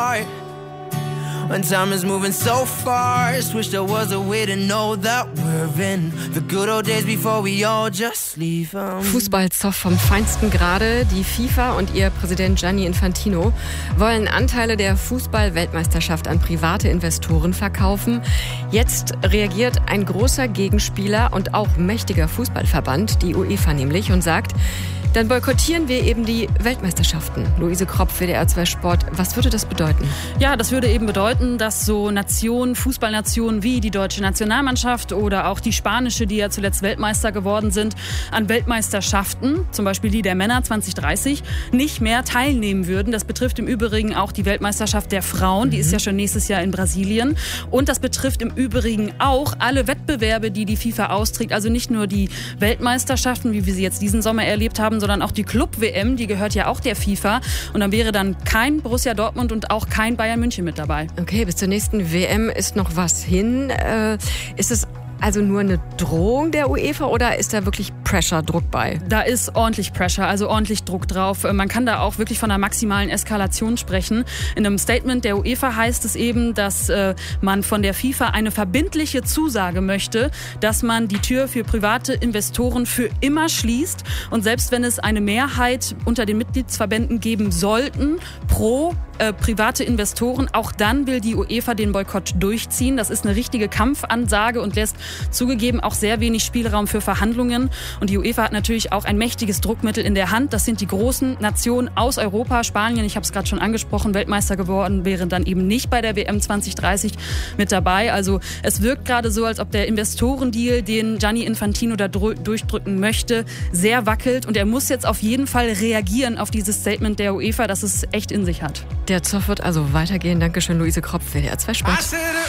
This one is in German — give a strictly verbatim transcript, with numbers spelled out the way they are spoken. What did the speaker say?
apart. When time is moving so fast, wish there was a way to know that we're in the good old days before we all just leave. Um. Fußballzoff vom feinsten Grade. Die FIFA und ihr Präsident Gianni Infantino wollen Anteile der Fußball-Weltmeisterschaft an private Investoren verkaufen. Jetzt reagiert ein großer Gegenspieler und auch mächtiger Fußballverband, die UEFA nämlich, und sagt, dann boykottieren wir eben die Weltmeisterschaften. Luise Kropf, W D R zwei Sport. Was würde das bedeuten? Ja, das würde eben bedeuten, dass so Nationen, Fußballnationen wie die deutsche Nationalmannschaft oder auch die spanische, die ja zuletzt Weltmeister geworden sind, an Weltmeisterschaften, zum Beispiel die der Männer zwanzig dreißig, nicht mehr teilnehmen würden. Das betrifft im Übrigen auch die Weltmeisterschaft der Frauen. Die ist ja schon nächstes Jahr in Brasilien. Und das betrifft im Übrigen auch alle Wettbewerbe, die die FIFA austrägt. Also nicht nur die Weltmeisterschaften, wie wir sie jetzt diesen Sommer erlebt haben, sondern auch die Club-W M, die gehört ja auch der FIFA. Und dann wäre dann kein Borussia Dortmund und auch kein Bayern München mit dabei. Okay, bis zur nächsten W M ist noch was hin. Äh, ist es also nur eine Drohung der UEFA oder ist da wirklich Pressure, Druck bei? Da ist ordentlich Pressure, also ordentlich Druck drauf. Man kann da auch wirklich von einer maximalen Eskalation sprechen. In einem Statement der UEFA heißt es eben, dass äh, man von der FIFA eine verbindliche Zusage möchte, dass man die Tür für private Investoren für immer schließt. Und selbst wenn es eine Mehrheit unter den Mitgliedsverbänden geben sollten, pro Äh, private Investoren, auch dann will die UEFA den Boykott durchziehen. Das ist eine richtige Kampfansage und lässt zugegeben auch sehr wenig Spielraum für Verhandlungen. Und die UEFA hat natürlich auch ein mächtiges Druckmittel in der Hand. Das sind die großen Nationen aus Europa. Spanien, ich habe es gerade schon angesprochen, Weltmeister geworden, wäre dann eben nicht bei der W M zwanzig dreißig mit dabei. Also es wirkt gerade so, als ob der Investorendeal, den Gianni Infantino da durchdrücken möchte, sehr wackelt. Und er muss jetzt auf jeden Fall reagieren auf dieses Statement der UEFA, das es echt in sich hat. Der Zoff wird also weitergehen. Dankeschön, Luise Kropf, W D R zwei Sport.